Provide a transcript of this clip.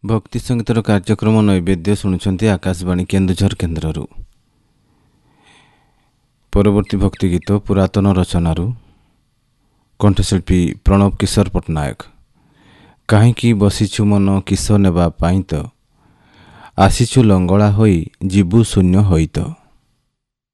भक्ति संगीतर कार्यक्रम नैवेद्य शुणुंट आकाशवाणी केन्दुझर केन्द्ररू। परवर्ती भक्ति गीत पुरातन रचनारू कंठशिल्पी प्रणव किशोर पट्टनायक। काहींकी बसिछु मन किस नेबा पाई तो आसिछु लंगड़ा होई जीवु शून्य होई तो।